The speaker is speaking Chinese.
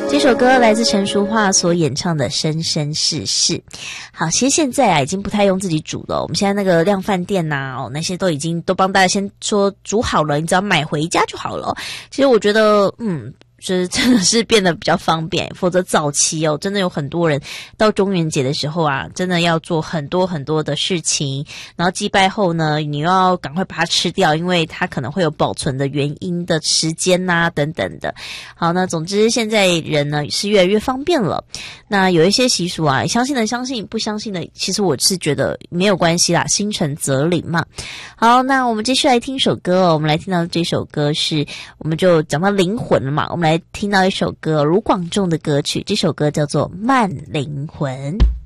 这首歌来自陈淑桦所演唱的《生生世世》。好，其实现在啊已经不太用自己煮了，我们现在那个量贩店呐，那些都已经都帮大家先说煮好了，你只要买回家就好了。其实我觉得就是真的是变得比较方便，否则早期真的有很多人到中元节的时候啊，真的要做很多很多的事情，然后祭拜后呢，你又要赶快把它吃掉，因为它可能会有保存的原因的时间啊等等的。好，那总之现在人呢是越来越方便了。那有一些习俗啊，相信的相信，不相信的其实我是觉得没有关系啦，心诚则灵嘛。好，那我们继续来听首歌我们来听到这首歌是，我们就讲到灵魂了嘛，我们来听到一首歌卢广仲的歌曲，这首歌叫做《慢灵魂》。